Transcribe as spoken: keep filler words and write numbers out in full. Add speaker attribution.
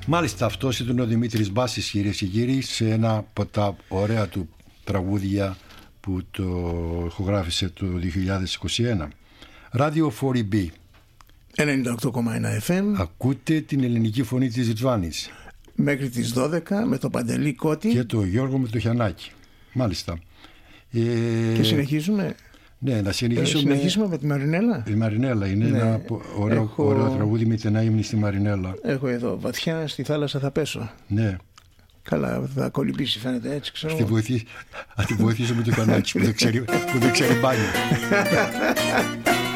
Speaker 1: Μάλιστα, αυτός ήταν ο Δημήτρης Μπάσης, κυρίες και κύριοι, σε ένα από τα ωραία του τραγούδια που το ηχογράφησε το δύο χιλιάδες είκοσι ένα. Radio φορ ι μπι
Speaker 2: ενενήντα οκτώ κόμμα ένα εφ εμ.
Speaker 1: Ακούτε την ελληνική φωνή της Ριτζβάνης
Speaker 2: Μέχρι τις δώδεκα με το Παντελή Κώτη
Speaker 1: και το Γιώργο με το Χιαννάκη. Μάλιστα. Ε...
Speaker 2: Και συνεχίζουμε.
Speaker 1: Ναι, να συνεχίσουμε.
Speaker 2: Ε, συνεχίσουμε με τη Μαρινέλα.
Speaker 1: Η Μαρινέλα είναι ναι. ένα ωραίο, Έχω... ωραίο τραγούδι με την ύμνη στη Μαρινέλα.
Speaker 2: Έχω εδώ, βαθιά στη θάλασσα θα πέσω.
Speaker 1: Ναι.
Speaker 2: Καλά, θα κολυμπήσει, φαίνεται έτσι, ξέρω.
Speaker 1: Θα τη βοηθήσω με το Χιαννάκη που δεν ξέρει μπάνιο.